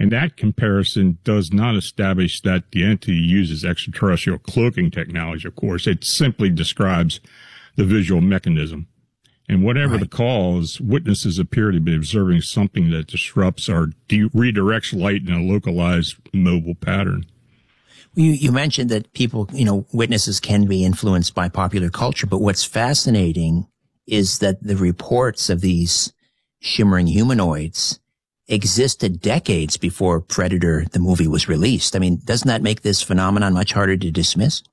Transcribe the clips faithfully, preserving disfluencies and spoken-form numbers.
And that comparison does not establish that the entity uses extraterrestrial cloaking technology, of course. It simply describes the visual mechanism. And whatever right. the cause, witnesses appear to be observing something that disrupts or de- redirects light in a localized mobile pattern. You, you mentioned that people, you know, witnesses can be influenced by popular culture, but what's fascinating is that the reports of these shimmering humanoids existed decades before Predator, the movie, was released. I mean, doesn't that make this phenomenon much harder to dismiss?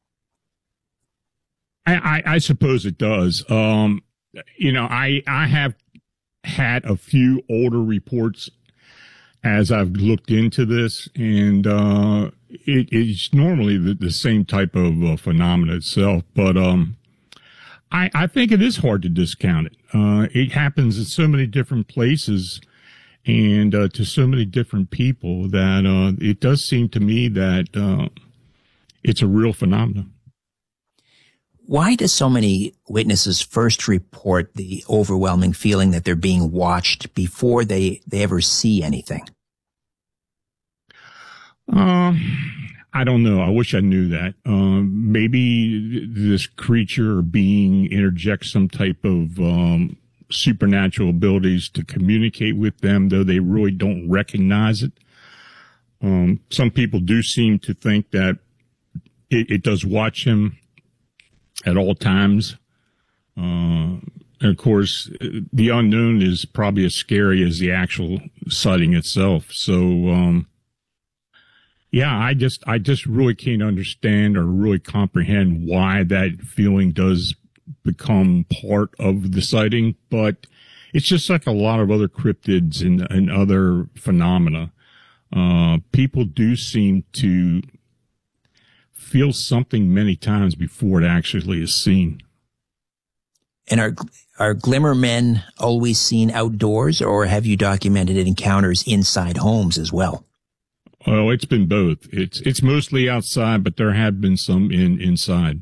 I, I, I suppose it does. Um, you know, I, I have had a few older reports as I've looked into this, and uh, it, it's normally the, the same type of uh, phenomena itself. But um, I, I think it is hard to discount it. Uh, it happens in so many different places and uh, to so many different people that uh, it does seem to me that uh, it's a real phenomenon. Why do so many witnesses first report the overwhelming feeling that they're being watched before they, they ever see anything? Um, I don't know. I wish I knew that. Um, maybe this creature or being interjects some type of um, supernatural abilities to communicate with them, though they really don't recognize it. Um, some people do seem to think that it, it does watch him at all times. Uh, and of course, the unknown is probably as scary as the actual sighting itself. So, um, yeah, I just, I just really can't understand or really comprehend why that feeling does become part of the sighting. But it's just like a lot of other cryptids and, and other phenomena. Uh, people do seem to feel something many times before it actually is seen. And are are glimmer men always seen outdoors, or have you documented encounters inside homes as well? Well, it's been both. It's it's mostly outside, but there have been some in inside.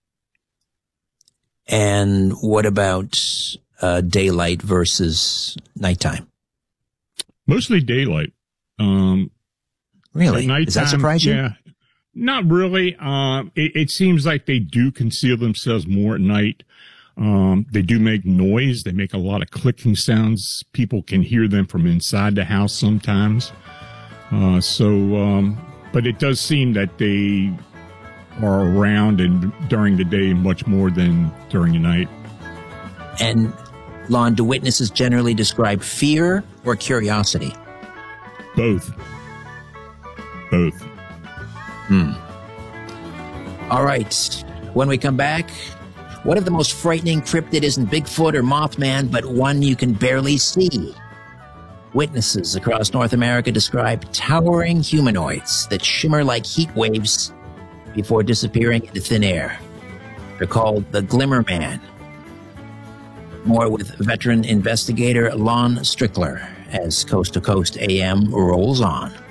And what about uh, daylight versus nighttime? Mostly daylight. Um, really? Does that surprise you? Yeah. Not really. Um, it, it seems like they do conceal themselves more at night. Um, they do make noise. They make a lot of clicking sounds. People can hear them from inside the house sometimes. Uh, so, um, but it does seem that they are around and during the day much more than during the night. And, Lon, do witnesses generally describe fear or curiosity? Both. Both. Hmm. All right. When we come back, what if the most frightening cryptid isn't Bigfoot or Mothman, but one you can barely see? Witnesses across North America describe towering humanoids that shimmer like heat waves before disappearing into thin air. They're called the Glimmer Man. More with veteran investigator Lon Strickler as Coast to Coast A M rolls on.